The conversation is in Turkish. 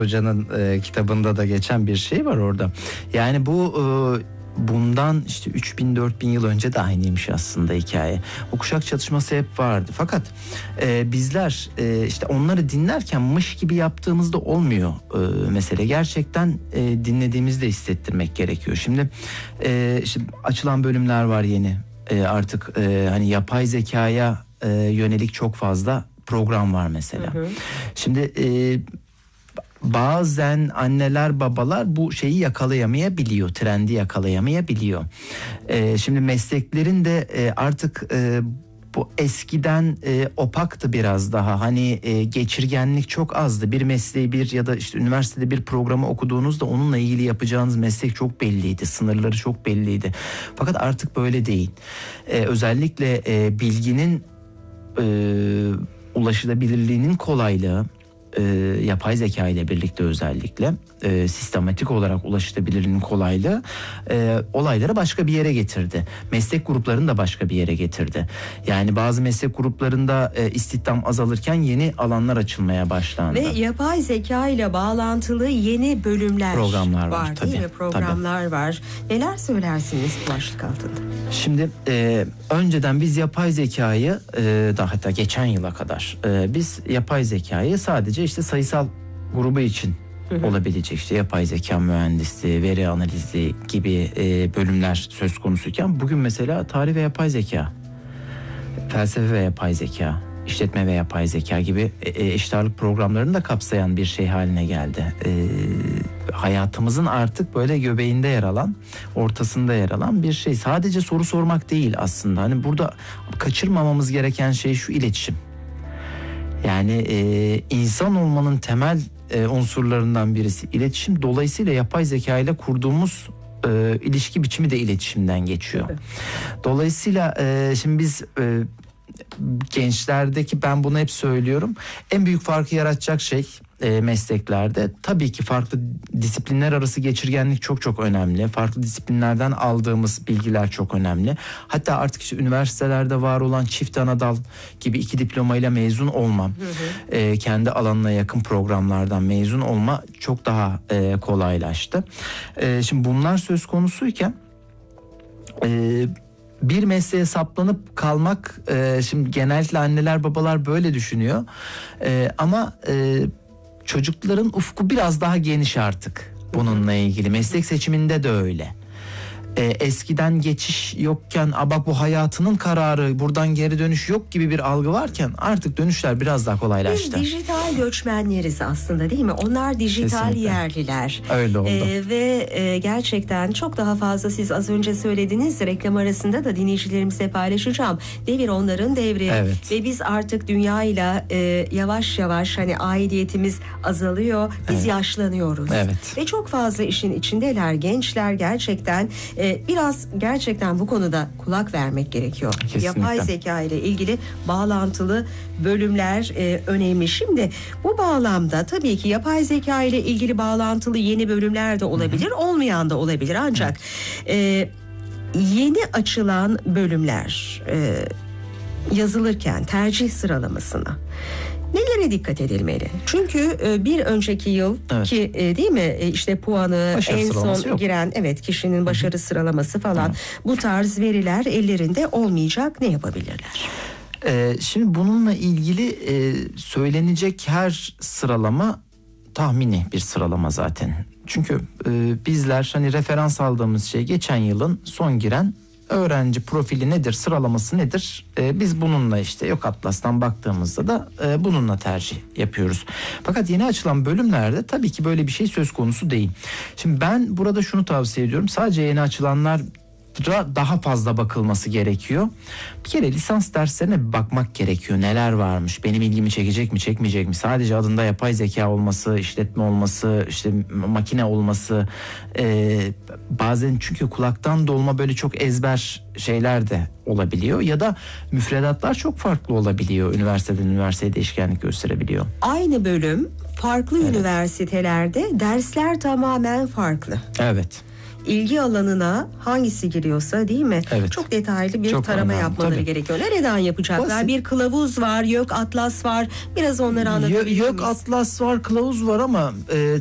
Hoca'nın kitabında da geçen bir şey var orada. Yani bu bundan işte 3000-4000 yıl önce de aynıymış aslında hikaye. O kuşak çatışması hep vardı. Fakat bizler işte onları dinlerken mış gibi yaptığımızda olmuyor mesele. Gerçekten dinlediğimizde hissettirmek gerekiyor. Şimdi işte açılan bölümler var yeni. Artık hani yapay zekaya yönelik çok fazla program var mesela. Hı hı. Şimdi bazen anneler babalar bu şeyi yakalayamayabiliyor, trendi yakalayamayabiliyor. Şimdi mesleklerin de artık bu eskiden opaktı biraz daha. Hani geçirgenlik çok azdı. Bir mesleği ya da işte üniversitede bir programı okuduğunuzda onunla ilgili yapacağınız meslek çok belliydi. Sınırları çok belliydi. Fakat artık böyle değil. Özellikle bilginin ulaşılabilirliğinin kolaylığı, yapay zeka ile birlikte özellikle sistematik olarak ulaşılabilirliğinin kolaylığı olayları başka bir yere getirdi. Meslek gruplarını da başka bir yere getirdi. Yani bazı meslek gruplarında istihdam azalırken yeni alanlar açılmaya başlandı. Ve yapay zeka ile bağlantılı yeni bölümler, programlar var değil mi? Programlar var. Neler söylersiniz bu başlık altında? Şimdi önceden biz yapay zekayı daha hatta geçen yıla kadar biz yapay zekayı sadece işte sayısal grubu için olabilecek işte yapay zeka mühendisliği, veri analizi gibi bölümler söz konusuyken bugün mesela tarih ve yapay zeka, felsefe ve yapay zeka, işletme ve yapay zeka gibi eşit ağırlık programlarını da kapsayan bir şey haline geldi. Hayatımızın artık böyle göbeğinde yer alan, ortasında yer alan bir şey. Sadece soru sormak değil aslında. Hani burada kaçırmamamız gereken şey şu: iletişim. Yani insan olmanın temel unsurlarından birisi iletişim. Dolayısıyla yapay zeka ile kurduğumuz ilişki biçimi de iletişimden geçiyor. Evet. Dolayısıyla şimdi biz gençlerdeki, ben bunu hep söylüyorum, en büyük farkı yaratacak şey mesleklerde tabii ki farklı disiplinler arası geçirgenlik çok çok önemli. Farklı disiplinlerden aldığımız bilgiler çok önemli. Hatta artık işte üniversitelerde var olan çift anadal gibi 2 diplomayla mezun olma, kendi alanına yakın programlardan mezun olma çok daha kolaylaştı. Şimdi bunlar söz konusuyken bir mesleğe saplanıp kalmak, şimdi genellikle anneler babalar böyle düşünüyor, ama çocukların ufku biraz daha geniş artık bununla ilgili. Meslek seçiminde de öyle. Eskiden geçiş yokken bak bu hayatının kararı, buradan geri dönüş yok gibi bir algı varken artık dönüşler biraz daha kolaylaştı. Biz dijital göçmenleriz aslında, değil mi? Onlar dijital kesinlikle yerliler. Öyle oldu. Ve gerçekten çok daha fazla, siz az önce söylediniz, reklam arasında da dinleyicilerimize paylaşacağım. Devir onların devri. Evet. Ve biz artık dünyayla yavaş yavaş hani aidiyetimiz azalıyor. Biz yaşlanıyoruz. Evet. Ve çok fazla işin içindeler. Gençler gerçekten biraz gerçekten bu konuda kulak vermek gerekiyor. Kesinlikle. Yapay zeka ile ilgili bağlantılı bölümler önemli. Şimdi bu bağlamda tabii ki yapay zeka ile ilgili bağlantılı yeni bölümler de olabilir, olmayan da olabilir. Ancak yeni açılan bölümler yazılırken tercih sıralamasına nelere dikkat edilmeli? Çünkü bir önceki yıl ki değil mi işte puanı başarı en son giren kişinin başarı sıralaması falan, bu tarz veriler ellerinde olmayacak, ne yapabilirler? Şimdi bununla ilgili söylenecek her sıralama tahmini bir sıralama zaten. Çünkü bizler hani referans aldığımız şey geçen yılın son giren öğrenci profili nedir, sıralaması nedir? Biz bununla işte yok Atlas'tan baktığımızda da bununla tercih yapıyoruz. Fakat yeni açılan bölümlerde tabii ki böyle bir şey söz konusu değil. Şimdi ben burada şunu tavsiye ediyorum: sadece yeni açılanlar daha fazla bakılması gerekiyor. Bir kere lisans derslerine bir bakmak gerekiyor. Neler varmış? Benim ilgimi çekecek mi, çekmeyecek mi? Sadece adında yapay zeka olması, işletme olması, işte makine olması, bazen çünkü kulaktan dolma böyle çok ezber şeyler de olabiliyor ya da müfredatlar çok farklı olabiliyor. Üniversiteden üniversiteye değişkenlik gösterebiliyor. Aynı bölüm farklı üniversitelerde dersler tamamen farklı. Evet. ilgi alanına hangisi giriyorsa, değil mi? Evet. Çok detaylı bir Çok tarama önemli, yapmaları tabii. gerekiyor. Nereden yapacaklar? Basit. Bir kılavuz var, YÖK Atlas var. Biraz onları anlatabilir miyiz? Yok, atlas var, kılavuz var ama